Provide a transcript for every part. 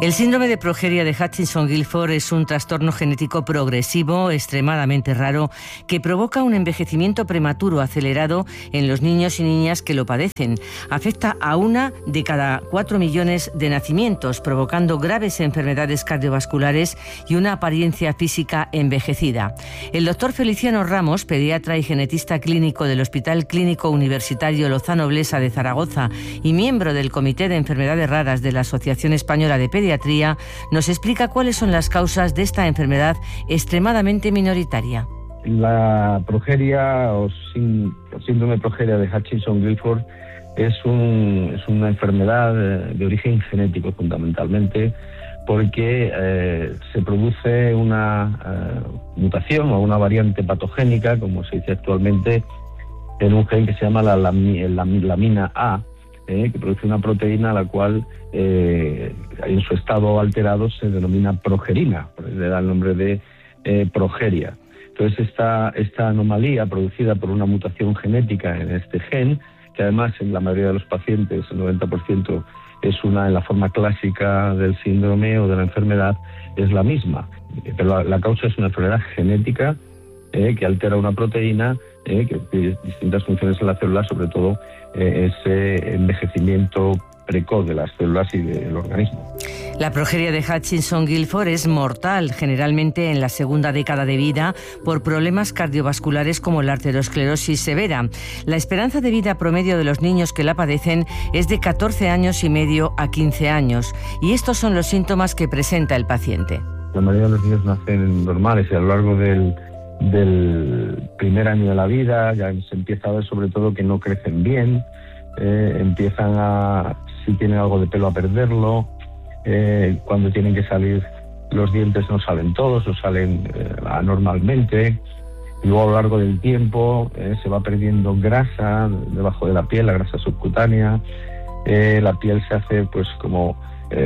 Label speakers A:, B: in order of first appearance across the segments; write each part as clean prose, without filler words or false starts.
A: El síndrome de progeria de Hutchinson-Gilford es un trastorno genético progresivo extremadamente raro que provoca un envejecimiento prematuro acelerado en los niños y niñas que lo padecen. Afecta a 1 de cada 4 millones de nacimientos, provocando graves enfermedades cardiovasculares y una apariencia física envejecida. El doctor Feliciano Ramos, pediatra y genetista clínico del Hospital Clínico Universitario Lozano Blesa de Zaragoza y miembro del Comité de Enfermedades Raras de la Asociación Española de Pediatría, nos explica cuáles son las causas de esta enfermedad extremadamente minoritaria.
B: La progeria o síndrome de progeria de Hutchinson-Gilford es una enfermedad de origen genético fundamentalmente, porque se produce una mutación o una variante patogénica, como se dice actualmente, en un gen que se llama la lamina A, que produce una proteína la cual en su estado alterado se denomina progerina, le da el nombre de progeria. Entonces esta anomalía producida por una mutación genética en este gen, que además en la mayoría de los pacientes, el 90%, es en la forma clásica del síndrome o de la enfermedad, es la misma. Pero la causa es una enfermedad genética que altera una proteína que tiene distintas funciones en la célula, sobre todo ese envejecimiento precoz de las células y del organismo.
A: La progeria de Hutchinson-Gilford es mortal, generalmente en la segunda década de vida, por problemas cardiovasculares como la arteriosclerosis severa. La esperanza de vida promedio de los niños que la padecen es de 14 años y medio a 15 años, y estos son los síntomas que presenta el paciente.
B: La mayoría de los niños nacen normales y a lo largo del primer año de la vida ya se empieza a ver sobre todo que no crecen bien, empiezan si tienen algo de pelo, a perderlo, cuando tienen que salir los dientes no salen todos o salen anormalmente, y luego a lo largo del tiempo se va perdiendo grasa debajo de la piel, la grasa subcutánea, la piel se hace pues como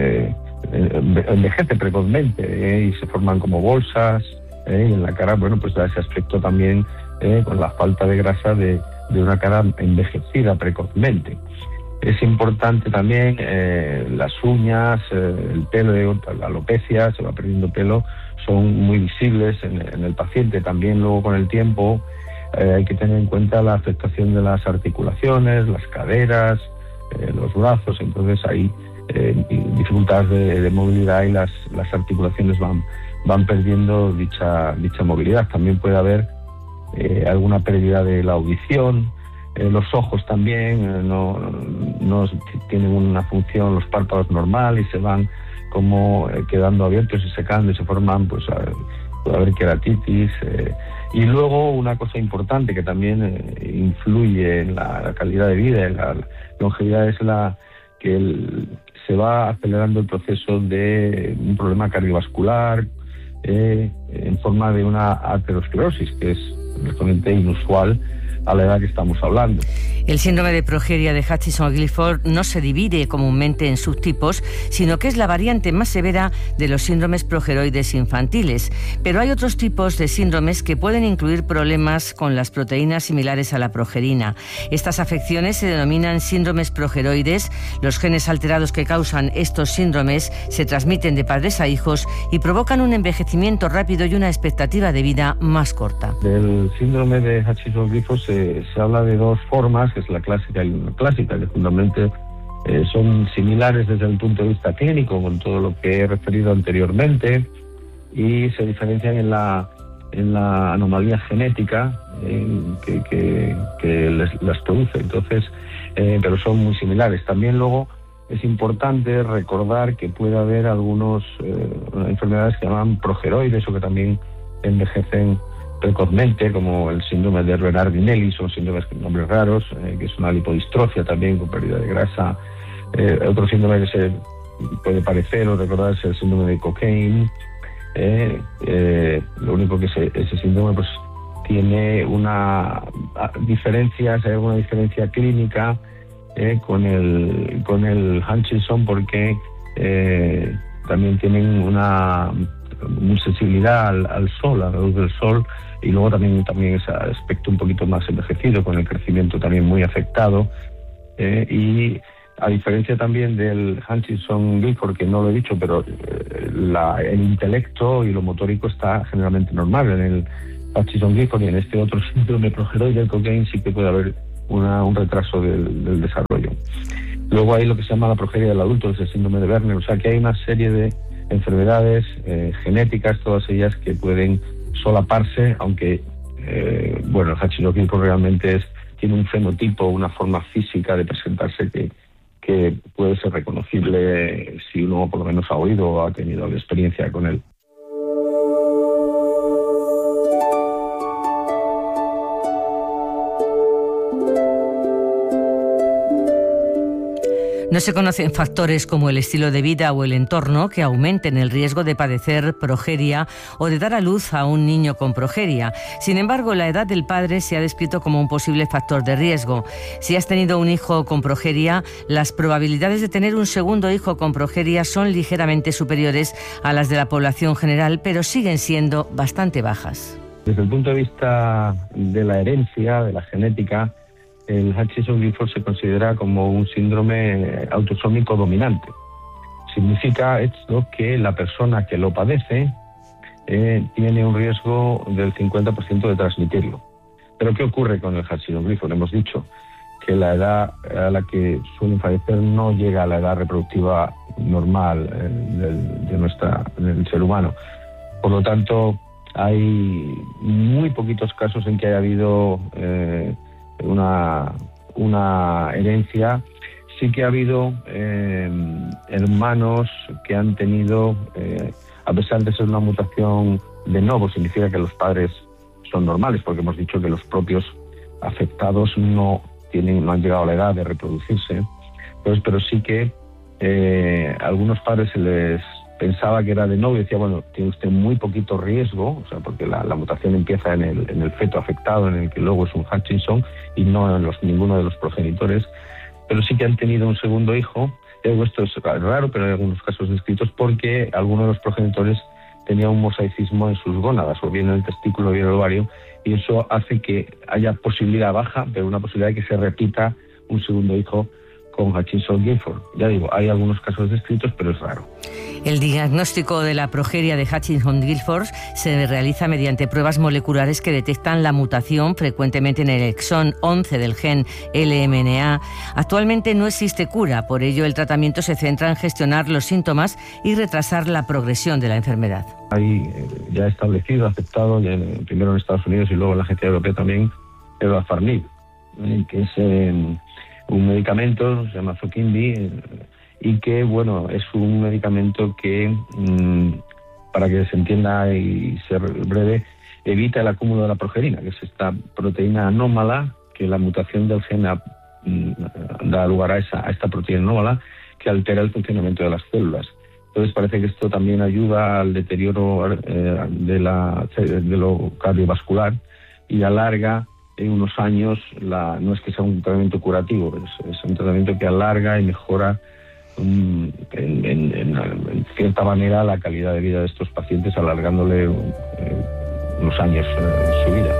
B: envejece precozmente y se forman como bolsas, y en la cara, bueno, pues da ese aspecto también con la falta de grasa de una cara envejecida precozmente. Es importante también las uñas, el pelo, la alopecia, se va perdiendo pelo, son muy visibles en el paciente. También luego con el tiempo hay que tener en cuenta la afectación de las articulaciones, las caderas, los brazos, entonces hay dificultades de movilidad y las articulaciones van perdiendo dicha movilidad. También puede haber alguna pérdida de la audición, los ojos también no tienen una función, los párpados normal, y se van como quedando abiertos y secando y se forman, pues puede haber queratitis. Y luego una cosa importante que también influye en la calidad de vida, en la longevidad, es se va acelerando el proceso de un problema cardiovascular en forma de una aterosclerosis, que es realmente inusual a la edad que estamos hablando.
A: El síndrome de progeria de Hutchinson-Gilford no se divide comúnmente en subtipos, sino que es la variante más severa de los síndromes progeroides infantiles. Pero hay otros tipos de síndromes que pueden incluir problemas con las proteínas similares a la progerina. Estas afecciones se denominan síndromes progeroides. Los genes alterados que causan estos síndromes se transmiten de padres a hijos y provocan un envejecimiento rápido y una expectativa de vida más corta.
B: Del síndrome de Hutchinson-Gilford se habla de dos formas, que es la clásica y la clásica, que fundamentalmente son similares desde el punto de vista clínico con todo lo que he referido anteriormente, y se diferencian en la anomalía genética que las produce. Entonces, pero son muy similares. También luego es importante recordar que puede haber algunas enfermedades que llaman progeroides o que también envejecen precozmente, como el síndrome de Bernardinelli, son síndromes con nombres raros, que es una lipodistrofia también con pérdida de grasa. Otro síndrome que se puede parecer o recordar es el síndrome de Cockayne. Lo único que ese síndrome pues tiene una diferencia, hay alguna diferencia clínica con el Hutchinson, porque también tienen una sensibilidad al sol, a la luz del sol, y luego también ese aspecto un poquito más envejecido, con el crecimiento también muy afectado, y A diferencia también del Hutchinson-Gilford, que no lo he dicho, pero el intelecto y lo motórico está generalmente normal en el Hutchinson-Gilford, y en este otro síndrome progeroide, el Cockayne, sí que puede haber un retraso del desarrollo. Luego hay lo que se llama la progeria del adulto, es el síndrome de Werner, o sea que hay una serie de enfermedades genéticas, todas ellas que pueden solaparse, aunque el Hutchinson-Gilford realmente tiene un fenotipo, una forma física de presentarse que puede ser reconocible si uno por lo menos ha oído o ha tenido experiencia con él.
A: No se conocen factores como el estilo de vida o el entorno que aumenten el riesgo de padecer progeria o de dar a luz a un niño con progeria. Sin embargo, la edad del padre se ha descrito como un posible factor de riesgo. Si has tenido un hijo con progeria, las probabilidades de tener un segundo hijo con progeria son ligeramente superiores a las de la población general, pero siguen siendo bastante bajas.
B: Desde el punto de vista de la herencia, de la genética, el Hutchinson-Gilford se considera como un síndrome autosómico dominante. Significa esto que la persona que lo padece tiene un riesgo del 50% de transmitirlo. Pero ¿qué ocurre con el Hutchinson-Gilford? Hemos dicho que la edad a la que suelen fallecer no llega a la edad reproductiva normal del ser humano. Por lo tanto, hay muy poquitos casos en que haya habido una herencia. Sí que ha habido hermanos que han tenido, a pesar de ser una mutación de novo, significa que los padres son normales, porque hemos dicho que los propios afectados no han llegado a la edad de reproducirse, pero sí que algunos padres se les pensaba que era de novo y decía, bueno, tiene usted muy poquito riesgo, o sea, porque la mutación empieza en el feto afectado, en el que luego es un Hutchinson, y no en ninguno de los progenitores, pero sí que han tenido un segundo hijo. Esto es raro, pero hay algunos casos descritos porque alguno de los progenitores tenía un mosaicismo en sus gónadas, o bien en el testículo o bien en el ovario, y eso hace que haya posibilidad baja, pero una posibilidad de que se repita un segundo hijo con Hutchinson-Gilford. Ya digo, hay algunos casos descritos, pero es raro.
A: El diagnóstico de la progeria de Hutchinson-Gilford se realiza mediante pruebas moleculares que detectan la mutación, frecuentemente en el exón 11 del gen LMNA. Actualmente no existe cura, por ello el tratamiento se centra en gestionar los síntomas y retrasar la progresión de la enfermedad.
B: Hay ya establecido, aceptado, primero en Estados Unidos y luego en la Agencia Europea también, el Varfarnib, que es un medicamento, se llama Zokinvi, y que, bueno, es un medicamento que, para que se entienda y ser breve, evita el acúmulo de la progerina, que es esta proteína anómala, que la mutación del gen da lugar a esta proteína anómala, que altera el funcionamiento de las células. Entonces parece que esto también ayuda al deterioro de lo cardiovascular y alarga en unos años, no es que sea un tratamiento curativo, es un tratamiento que alarga y mejora en cierta manera la calidad de vida de estos pacientes, alargándole unos años en su vida.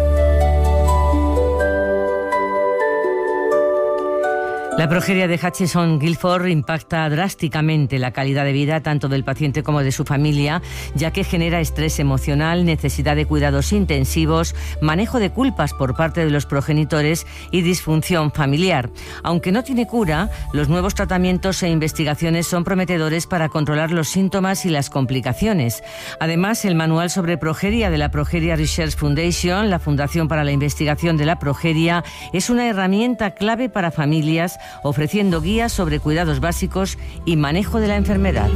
A: La progeria de Hutchinson-Gilford impacta drásticamente la calidad de vida tanto del paciente como de su familia, ya que genera estrés emocional, necesidad de cuidados intensivos, manejo de culpas por parte de los progenitores y disfunción familiar. Aunque no tiene cura, los nuevos tratamientos e investigaciones son prometedores para controlar los síntomas y las complicaciones. Además, el manual sobre progeria de la Progeria Research Foundation, la Fundación para la Investigación de la Progeria, es una herramienta clave para familias, ofreciendo guías sobre cuidados básicos y manejo de la enfermedad.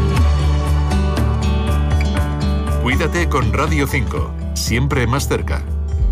C: Cuídate con Radio 5, siempre más cerca.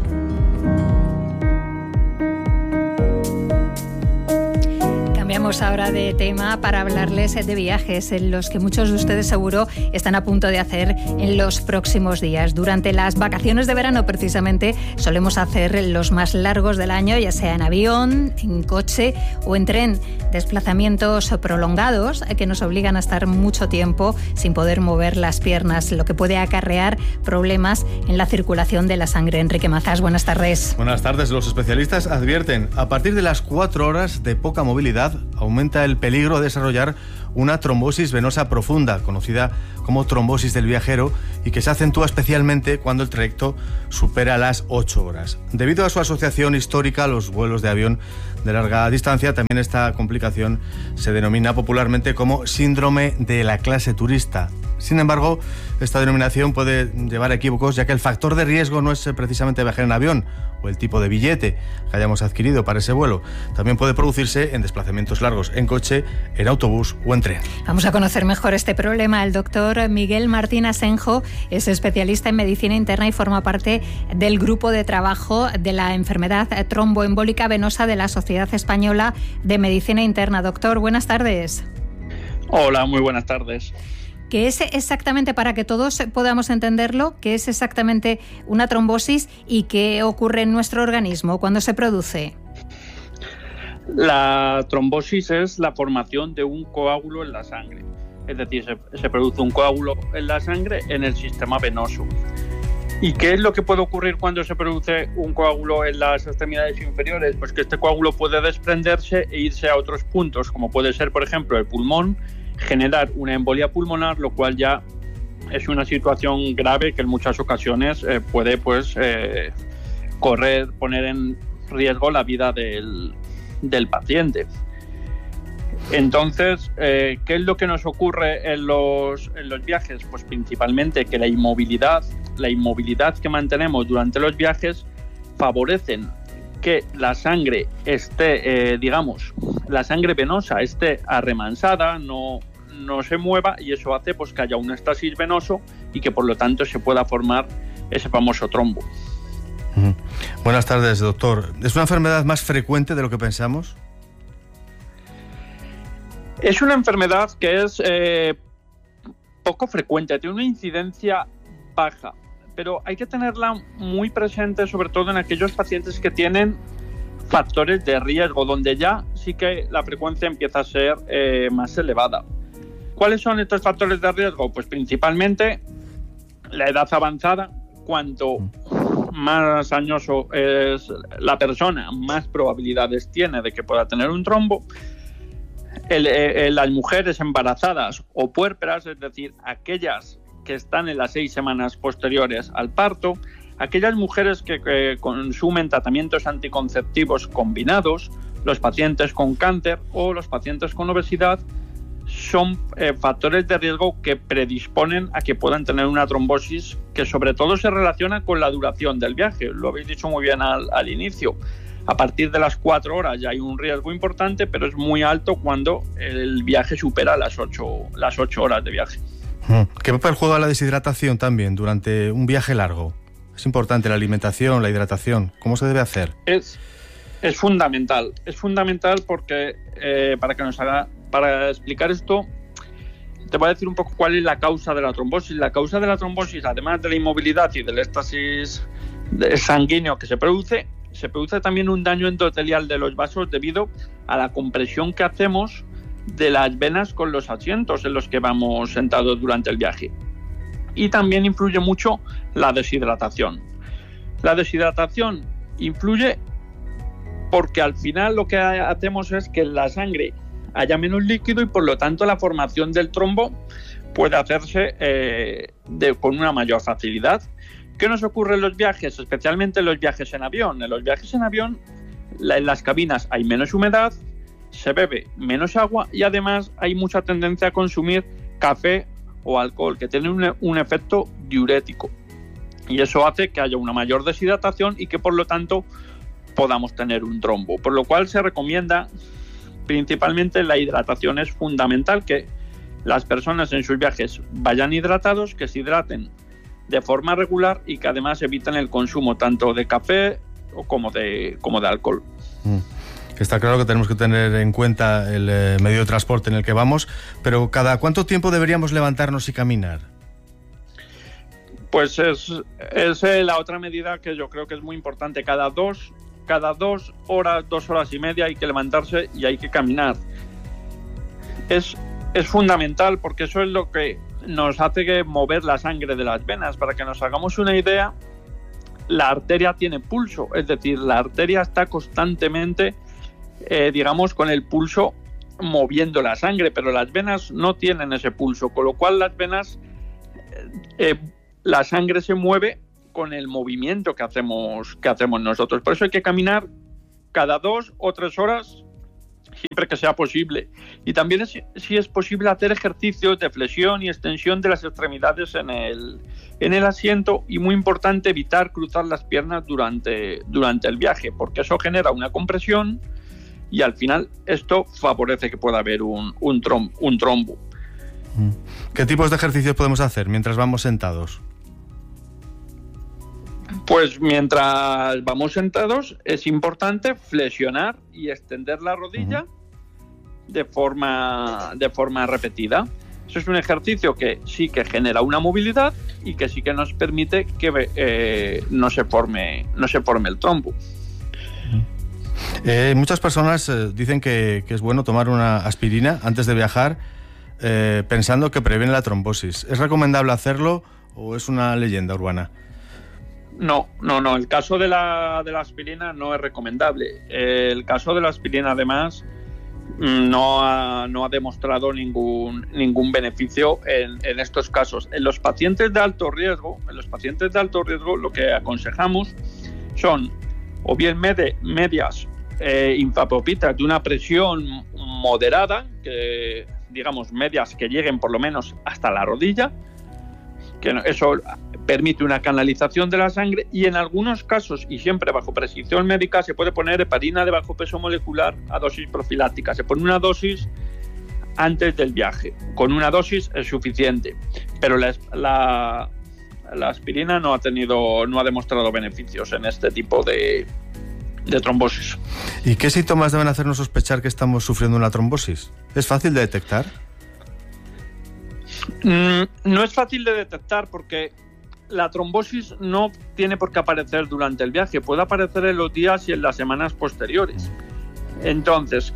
D: Cambiamos ahora de tema para hablarles de viajes, en los que muchos de ustedes seguro están a punto de hacer en los próximos días. Durante las vacaciones de verano, precisamente, solemos hacer los más largos del año, ya sea en avión, en coche o en tren. Desplazamientos prolongados que nos obligan a estar mucho tiempo sin poder mover las piernas, lo que puede acarrear problemas en la circulación de la sangre. Enrique Mazás, buenas tardes.
E: Buenas tardes. Los especialistas advierten, a partir de las 4 horas de poca movilidad, aumenta el peligro de desarrollar una trombosis venosa profunda, conocida como trombosis del viajero, y que se acentúa especialmente cuando el trayecto supera las 8 horas. Debido a su asociación histórica a los vuelos de avión de larga distancia, también esta complicación se denomina popularmente como síndrome de la clase turista. Sin embargo, esta denominación puede llevar a equívocos, ya que el factor de riesgo no es precisamente viajar en avión o el tipo de billete que hayamos adquirido para ese vuelo. También puede producirse en desplazamientos largos, en coche, en autobús o en tren.
D: Vamos a conocer mejor este problema. El doctor Miguel Martín Asenjo es especialista en medicina interna y forma parte del grupo de trabajo de la enfermedad tromboembólica venosa de la Sociedad Española de Medicina Interna. Doctor, buenas tardes.
F: Hola, muy buenas tardes.
D: ¿Qué es exactamente, para que todos podamos entenderlo, qué es exactamente una trombosis y qué ocurre en nuestro organismo cuando se produce?
F: La trombosis es la formación de un coágulo en la sangre. Es decir, se produce un coágulo en la sangre en el sistema venoso. ¿Y qué es lo que puede ocurrir cuando se produce un coágulo en las extremidades inferiores? Pues que este coágulo puede desprenderse e irse a otros puntos, como puede ser, por ejemplo, el pulmón, generar una embolia pulmonar, lo cual ya es una situación grave que en muchas ocasiones puede poner en riesgo la vida del paciente. Entonces, ¿qué es lo que nos ocurre en los viajes? Pues principalmente que la inmovilidad que mantenemos durante los viajes favorecen que la sangre esté, la sangre venosa esté arremansada, no se mueva, y eso hace pues que haya un éxtasis venoso y que por lo tanto se pueda formar ese famoso trombo.
E: Buenas tardes, doctor. ¿Es una enfermedad más frecuente de lo que pensamos?
F: Es una enfermedad que es poco frecuente, tiene una incidencia baja, pero hay que tenerla muy presente, sobre todo en aquellos pacientes que tienen factores de riesgo, donde ya sí que la frecuencia empieza a ser más elevada. ¿Cuáles son estos factores de riesgo? Pues principalmente la edad avanzada. Cuanto más añoso es la persona, más probabilidades tiene de que pueda tener un trombo. Las mujeres embarazadas o puérperas, es decir, aquellas que están en las 6 semanas posteriores al parto, aquellas mujeres que consumen tratamientos anticonceptivos combinados, los pacientes con cáncer o los pacientes con obesidad, son factores de riesgo que predisponen a que puedan tener una trombosis, que sobre todo se relaciona con la duración del viaje. Lo habéis dicho muy bien al inicio. A partir de las 4 horas ya hay un riesgo importante, pero es muy alto cuando el viaje supera las 8 horas de viaje.
E: ¿Qué papel juega la deshidratación también durante un viaje largo? Es importante la alimentación, la hidratación. ¿Cómo se debe hacer?
F: Es fundamental. Es fundamental porque para explicar esto, te voy a decir un poco cuál es la causa de la trombosis. La causa de la trombosis, además de la inmovilidad y del éxtasis sanguíneo que se produce también un daño endotelial de los vasos debido a la compresión que hacemos de las venas con los asientos en los que vamos sentados durante el viaje. Y también influye mucho la deshidratación. La deshidratación influye porque al final lo que hacemos es que en la sangre haya menos líquido y por lo tanto la formación del trombo puede hacerse con una mayor facilidad. ¿Qué nos ocurre en los viajes? Especialmente en los viajes en avión. En los viajes en avión, en las cabinas hay menos humedad, se bebe menos agua y además hay mucha tendencia a consumir café o alcohol, que tiene un efecto diurético. Y eso hace que haya una mayor deshidratación y que por lo tanto podamos tener un trombo. Por lo cual se recomienda principalmente la hidratación. Es fundamental que las personas en sus viajes vayan hidratados, que se hidraten de forma regular y que además eviten el consumo tanto de café como de alcohol.
E: Está claro que tenemos que tener en cuenta el medio de transporte en el que vamos, pero ¿cada cuánto tiempo deberíamos levantarnos y caminar?
F: Pues es la otra medida que yo creo que es muy importante. Cada dos horas, 2 horas y media hay que levantarse y hay que caminar. Es fundamental porque eso es lo que nos hace mover la sangre de las venas. Para que nos hagamos una idea, la arteria tiene pulso, es decir, la arteria está constantemente, con el pulso moviendo la sangre, pero las venas no tienen ese pulso, con lo cual las venas, la sangre se mueve con el movimiento que hacemos nosotros. Por eso hay que caminar cada 2 o 3 horas, siempre que sea posible. Y también si es posible hacer ejercicios de flexión y extensión de las extremidades en el asiento, y muy importante evitar cruzar las piernas durante el viaje, porque eso genera una compresión y al final esto favorece que pueda haber un trombo.
E: ¿Qué tipos de ejercicios podemos hacer mientras vamos sentados?
F: Pues mientras vamos sentados es importante flexionar y extender la rodilla de forma repetida. Eso es un ejercicio que sí que genera una movilidad y que sí que nos permite que no se forme el trombo.
E: Muchas personas dicen que es bueno tomar una aspirina antes de viajar, pensando que previene la trombosis. ¿Es recomendable hacerlo o es una leyenda urbana?
F: No. El caso de la aspirina no es recomendable. El caso de la aspirina, además, no ha demostrado ningún beneficio en estos casos. En los pacientes de alto riesgo, lo que aconsejamos son o bien medias infapropitas de una presión moderada, que digamos medias que lleguen por lo menos hasta la rodilla, que eso permite una canalización de la sangre, y en algunos casos, y siempre bajo prescripción médica, se puede poner heparina de bajo peso molecular a dosis profiláctica. Se pone una dosis antes del viaje. Con una dosis es suficiente, pero la aspirina no ha demostrado beneficios en este tipo de trombosis.
E: ¿Y qué síntomas deben hacernos sospechar que estamos sufriendo una trombosis? ¿Es fácil de detectar?
F: No es fácil de detectar porque la trombosis no tiene por qué aparecer durante el viaje, puede aparecer en los días y en las semanas posteriores. Entonces,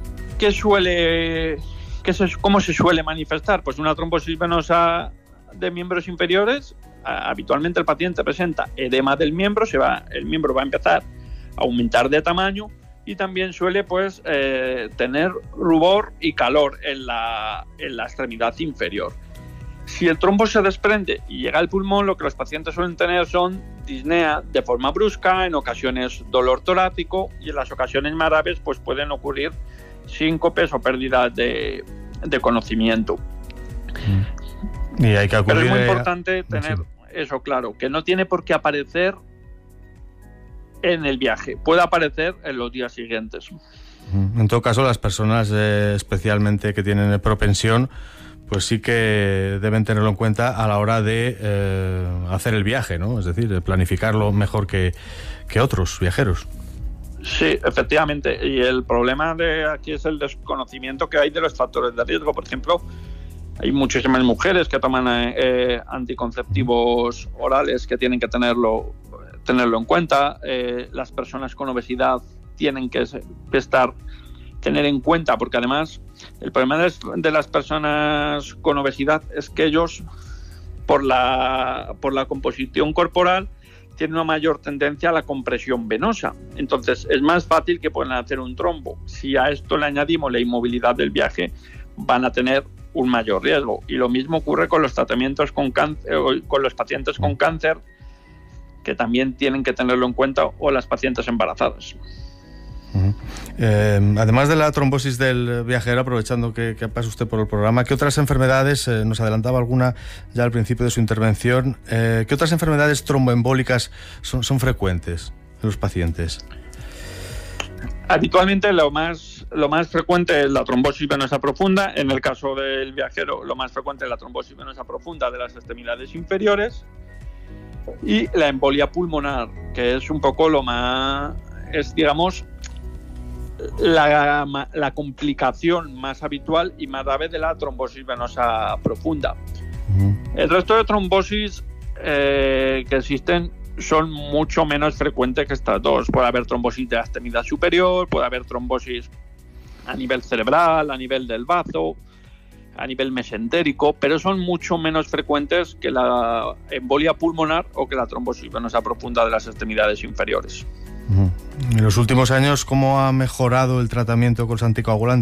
F: ¿cómo se suele manifestar? Pues una trombosis venosa de miembros inferiores. Habitualmente el paciente presenta edema del miembro, el miembro va a empezar a aumentar de tamaño, y también suele tener rubor y calor en la extremidad inferior. Si el trombo se desprende y llega al pulmón, lo que los pacientes suelen tener son disnea de forma brusca, en ocasiones dolor torácico, y en las ocasiones más graves pues pueden ocurrir síncopes o pérdidas de conocimiento.
E: Y hay que acudir.
F: Pero es muy importante tener eso claro, que no tiene por qué aparecer en el viaje, puede aparecer en los días siguientes.
E: En todo caso, las personas especialmente que tienen propensión, pues sí que deben tenerlo en cuenta a la hora de hacer el viaje, ¿no? Es decir, de planificarlo mejor que otros viajeros.
F: Sí, efectivamente. Y el problema de aquí es el desconocimiento que hay de los factores de riesgo. Por ejemplo, hay muchísimas mujeres que toman anticonceptivos orales que tienen que tenerlo en cuenta. Las personas con obesidad tienen que tener en cuenta, porque además el problema de las personas con obesidad es que ellos, por la composición corporal, tienen una mayor tendencia a la compresión venosa. Entonces es más fácil que puedan hacer un trombo. Si a esto le añadimos la inmovilidad del viaje, van a tener un mayor riesgo. Y lo mismo ocurre con los tratamientos con los pacientes con cáncer, que también tienen que tenerlo en cuenta, o las pacientes embarazadas.
E: Además de la trombosis del viajero, aprovechando que pasa usted por el programa, ¿qué otras enfermedades, nos adelantaba alguna ya al principio de su intervención, qué otras enfermedades tromboembólicas son frecuentes en los pacientes?
F: Habitualmente lo más frecuente es la trombosis venosa profunda. En el caso del viajero, lo más frecuente es la trombosis venosa profunda de las extremidades inferiores, y la embolia pulmonar, que es un poco digamos, la complicación más habitual y más grave de la trombosis venosa profunda. El resto de trombosis que existen son mucho menos frecuentes que estas dos. Puede haber trombosis de la extremidad superior, puede haber trombosis a nivel cerebral, a nivel del bazo, a nivel mesentérico, pero son mucho menos frecuentes que la embolia pulmonar o que la trombosis venosa profunda de las extremidades inferiores.
E: En los últimos años, ¿cómo ha mejorado el tratamiento con los anticoagulantes?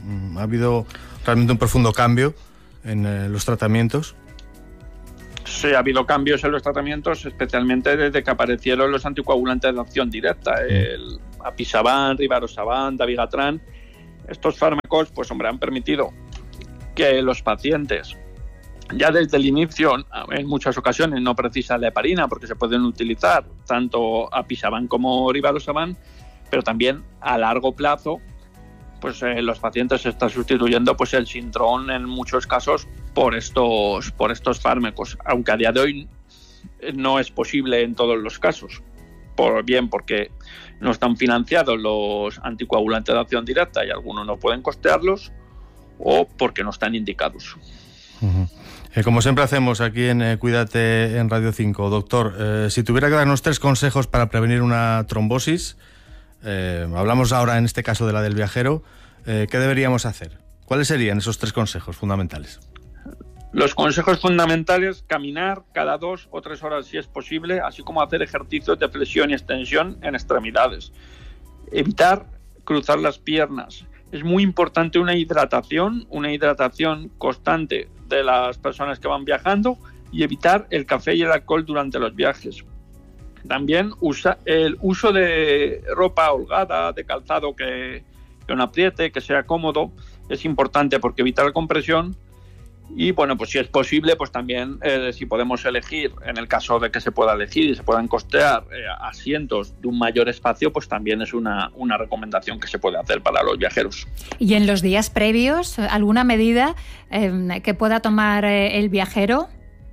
E: ¿Ha habido realmente un profundo cambio en los tratamientos?
F: Sí, ha habido cambios en los tratamientos, especialmente desde que aparecieron los anticoagulantes de acción directa, el Apisaban, Rivaroxaban, Dabigatran. Estos fármacos, pues hombre, han permitido que los pacientes, ya desde el inicio, en muchas ocasiones no precisan la heparina porque se pueden utilizar tanto Apisaban como Rivaroxaban, pero también a largo plazo, pues los pacientes se están sustituyendo pues el Sintrón en muchos casos por estos fármacos, aunque a día de hoy no es posible en todos los casos, porque no están financiados los anticoagulantes de acción directa y algunos no pueden costearlos, o porque no están indicados.
E: Como siempre hacemos aquí en Cuídate en Radio 5, doctor, si tuviera que darnos 3 consejos para prevenir una trombosis, hablamos ahora en este caso de la del viajero, ¿qué deberíamos hacer? ¿Cuáles serían esos 3 consejos fundamentales?
F: Los consejos fundamentales: caminar cada 2 o 3 horas si es posible, así como hacer ejercicios de flexión y extensión en extremidades. Evitar cruzar las piernas. Es muy importante una hidratación constante de las personas que van viajando, y evitar el café y el alcohol durante los viajes. También el uso de ropa holgada, de calzado que no apriete, que sea cómodo, es importante porque evita la compresión. Y bueno, pues si es posible, pues también si podemos elegir, en el caso de que se pueda elegir y se puedan costear asientos de un mayor espacio, pues también es una recomendación que se puede hacer para los viajeros.
D: ¿Y en los días previos, alguna medida que pueda tomar el viajero?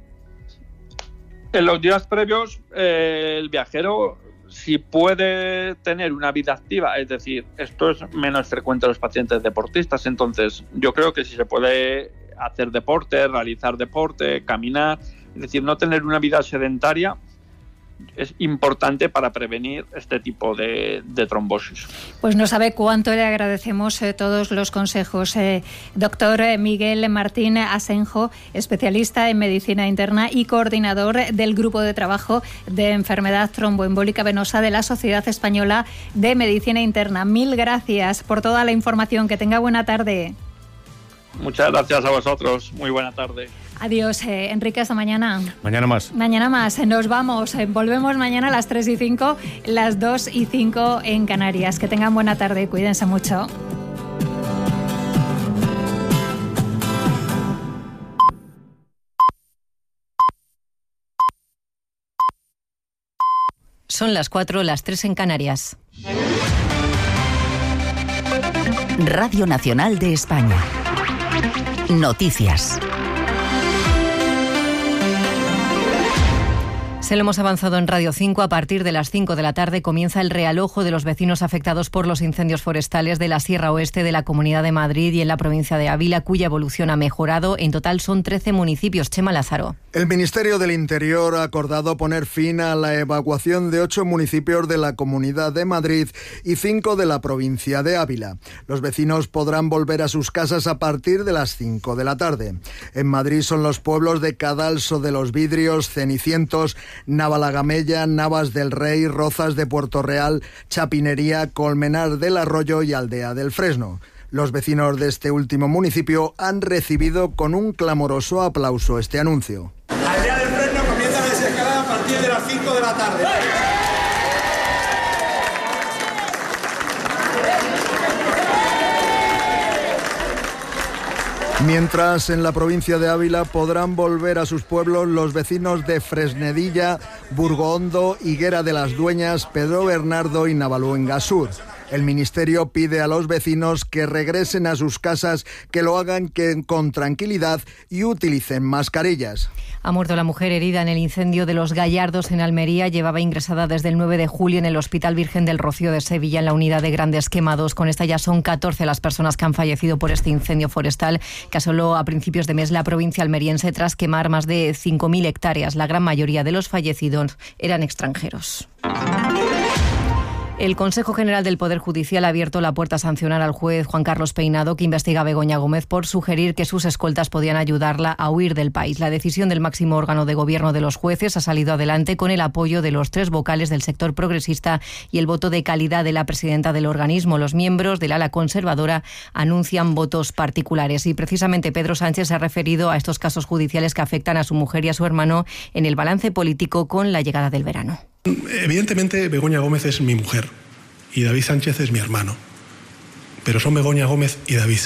F: En los días previos, el viajero, si puede tener una vida activa, es decir, esto es menos frecuente en los pacientes deportistas, entonces yo creo que si se puede hacer deporte, realizar deporte, caminar, es decir, no tener una vida sedentaria, es importante para prevenir este tipo de trombosis.
D: Pues no sabe cuánto le agradecemos todos los consejos. Doctor Miguel Martín Asenjo, especialista en medicina interna y coordinador del Grupo de Trabajo de Enfermedad Tromboembólica Venosa de la Sociedad Española de Medicina Interna. Mil gracias por toda la información. Que tenga buena tarde.
F: Muchas gracias a vosotros. Muy buena tarde.
D: Adiós, Enrique, hasta mañana.
E: Mañana más.
D: Mañana más. Nos vamos. Volvemos mañana a las 3:05, las 2:05 en Canarias. Que tengan buena tarde. Cuídense mucho.
G: Son las 4, las 3 en Canarias. Radio Nacional de España. Noticias. Se lo hemos avanzado en Radio 5. A partir de las 5 de la tarde comienza el realojo de los vecinos afectados por los incendios forestales de la Sierra Oeste de la Comunidad de Madrid y en la provincia de Ávila, cuya evolución ha mejorado. En total son 13 municipios. Chema Lázaro.
H: El Ministerio del Interior ha acordado poner fin a la evacuación de 8 municipios de la Comunidad de Madrid y 5 de la provincia de Ávila. Los vecinos podrán volver a sus casas a partir de las 5 de la tarde. En Madrid son los pueblos de Cadalso de los Vidrios, Cenicientos, Navalagamella, Navas del Rey, Rozas de Puerto Real, Chapinería, Colmenar del Arroyo y Aldea del Fresno. Los vecinos de este último municipio han recibido con un clamoroso aplauso este anuncio.
I: Aldea del Fresno comienza la desescalada a partir de las 5 de la tarde.
H: Mientras en la provincia de Ávila podrán volver a sus pueblos los vecinos de Fresnedilla, Burgohondo, Higuera de las Dueñas, Pedro Bernardo y Navaluenga Sur. El Ministerio pide a los vecinos que regresen a sus casas, que lo hagan con tranquilidad y utilicen mascarillas.
G: Ha muerto la mujer herida en el incendio de Los Gallardos en Almería. Llevaba ingresada desde el 9 de julio en el Hospital Virgen del Rocío de Sevilla en la unidad de grandes quemados. Con esta ya son 14 las personas que han fallecido por este incendio forestal que asoló a principios de mes la provincia almeriense tras quemar más de 5.000 hectáreas. La gran mayoría de los fallecidos eran extranjeros. El Consejo General del Poder Judicial ha abierto la puerta a sancionar al juez Juan Carlos Peinado, que investiga a Begoña Gómez por sugerir que sus escoltas podían ayudarla a huir del país. La decisión del máximo órgano de gobierno de los jueces ha salido adelante con el apoyo de los 3 vocales del sector progresista y el voto de calidad de la presidenta del organismo. Los miembros del ala conservadora anuncian votos particulares. Y precisamente Pedro Sánchez se ha referido a estos casos judiciales que afectan a su mujer y a su hermano en el balance político con la llegada del verano.
J: Evidentemente, Begoña Gómez es mi mujer y David Sánchez es mi hermano. Pero son Begoña Gómez y David Sánchez.